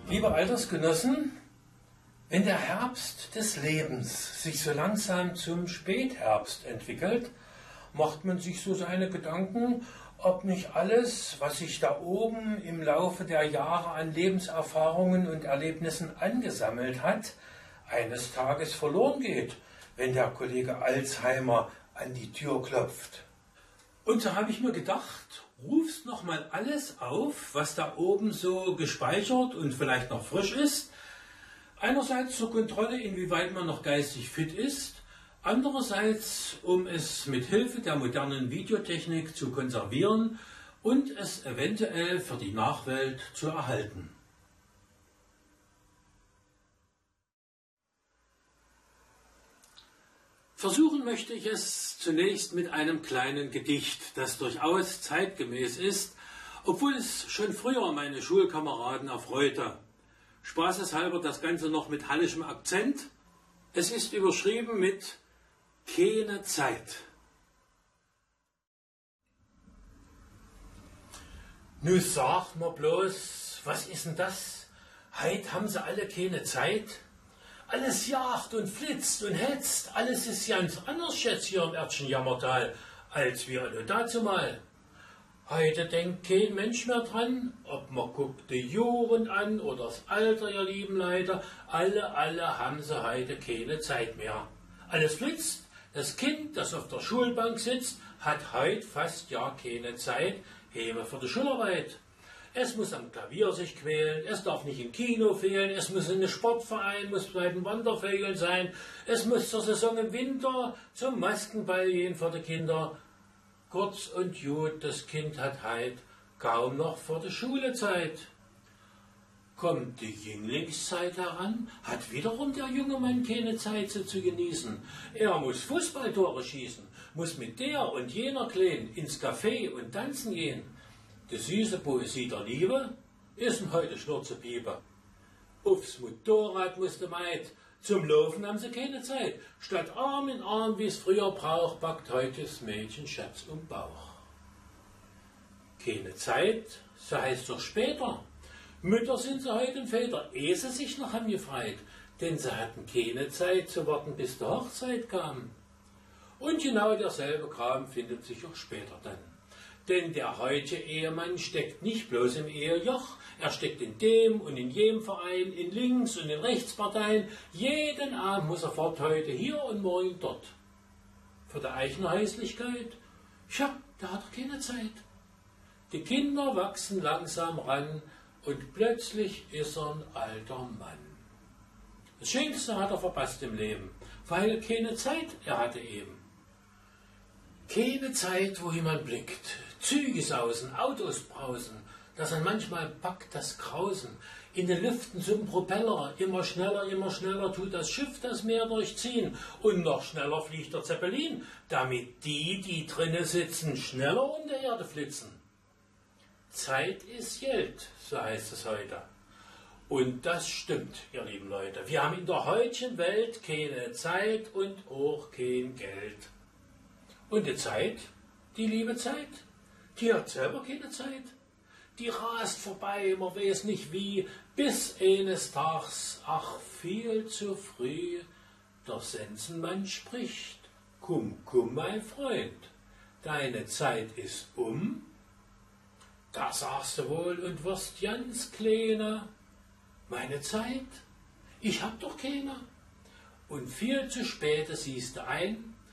Liebe Altersgenossen, wenn der Herbst des Lebens sich so langsam zum Spätherbst entwickelt, macht man sich so seine Gedanken, ob nicht alles, was sich da oben im Laufe der Jahre an Lebenserfahrungen und Erlebnissen angesammelt hat, eines Tages verloren geht, wenn der Kollege Alzheimer an die Tür klopft. Und so habe ich mir gedacht, rufst noch mal alles auf, was da oben so gespeichert und vielleicht noch frisch ist. Einerseits zur Kontrolle, inwieweit man noch geistig fit ist. Andererseits, um es mit Hilfe der modernen Videotechnik zu konservieren und es eventuell für die Nachwelt zu erhalten. Versuchen möchte ich es zunächst mit einem kleinen Gedicht, das durchaus zeitgemäß ist, obwohl es schon früher meine Schulkameraden erfreute. Spaßeshalber das Ganze noch mit hallischem Akzent. Es ist überschrieben mit Keine Zeit. Nu sag mir bloß, was ist denn das? Heut haben sie alle keine Zeit. Alles jagt und flitzt und hetzt, alles ist ganz anders jetzt hier im Erdschen-Jammertal, als wir alle dazumal. Heute denkt kein Mensch mehr dran, ob man guckt die Juren an oder das Alter, ihr lieben Leute, alle haben sie heute keine Zeit mehr. Alles flitzt, das Kind, das auf der Schulbank sitzt, hat heute fast ja keine Zeit, Heme für die Schularbeit. Es muss am Klavier sich quälen, es darf nicht im Kino fehlen, es muss in den Sportverein, muss bei den Wandervögeln sein, es muss zur Saison im Winter zum Maskenball gehen für die Kinder. Kurz und gut, das Kind hat heut kaum noch vor der Schule Zeit. Kommt die Jünglingszeit heran, hat wiederum der junge Mann keine Zeit sie zu genießen. Er muss Fußballtore schießen, muss mit der und jener Kleinen ins Café und tanzen gehen. Die süße Poesie der Liebe ist ihm heute Schnurzepiepe. Aufs Motorrad musste Maid, zum Laufen haben sie keine Zeit. Statt Arm in Arm, wie es früher braucht, packt heute das Mädchen Schatz um Bauch. Keine Zeit, so heißt doch später. Mütter sind sie heute und Väter, ehe sie sich noch haben gefreit, denn sie hatten keine Zeit zu warten, bis die Hochzeit kam. Und genau derselbe Kram findet sich auch später dann. Denn der heutige Ehemann steckt nicht bloß im Ehejoch, er steckt in dem und in jenem Verein, in Links- und in Rechtsparteien. Jeden Abend muss er fort, heute hier und morgen dort. Für die eigene Häuslichkeit, tja, da hat er keine Zeit. Die Kinder wachsen langsam ran und plötzlich ist er ein alter Mann. Das Schönste hat er verpasst im Leben, weil keine Zeit er hatte eben. Keine Zeit, wo jemand blickt. Züge sausen, Autos brausen, dass er manchmal packt das Grausen. In den Lüften zum Propeller, immer schneller tut das Schiff das Meer durchziehen. Und noch schneller fliegt der Zeppelin, damit die drinnen sitzen, schneller um der Erde flitzen. Zeit ist Geld, so heißt es heute. Und das stimmt, ihr lieben Leute. Wir haben in der heutigen Welt keine Zeit und auch kein Geld. Und die Zeit, die liebe Zeit, die hat selber keine Zeit. Die rast vorbei, man weiß nicht wie, bis eines Tages, ach viel zu früh, der Sensenmann spricht. Komm, mein Freund, deine Zeit ist um. Da sagst du wohl und wirst ganz kleiner. Meine Zeit? Ich hab doch keine. Und viel zu spät siehst du ein,